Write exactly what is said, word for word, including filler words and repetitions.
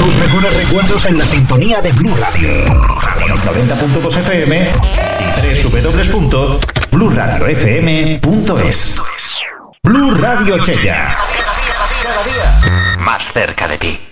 Tus mejores recuerdos en la sintonía de Blue Radio. Radio noventa punto dos F M y doble u doble u doble u punto blue radio f m punto es. Blue Radio Chella. Más cerca de ti.